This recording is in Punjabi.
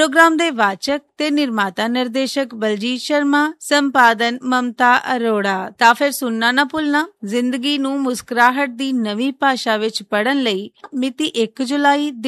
ਪ੍ਰੋਗਰਾਮ ਦੇ ਵਾਚਕ ਤੇ ਨਿਰਮਾਤਾ ਨਿਰਦੇਸ਼ਕ ਬਲਜੀਤ ਸ਼ਰਮਾ, ਸੰਪਾਦਨ ਮਮਤਾ ਅਰੋੜਾ। ਤਾਂ ਫਿਰ ਸੁਣਨਾ ਨਾ ਭੁੱਲਣਾ। ਜ਼ਿੰਦਗੀ ਨੂੰ ਮੁਸਕਰਾਹਟ ਦੀ ਨਵੀਂ ਭਾਸ਼ਾ ਵਿੱਚ ਪੜ੍ਹਨ ਲਈ ਮਿਤੀ 1 ਜੁਲਾਈ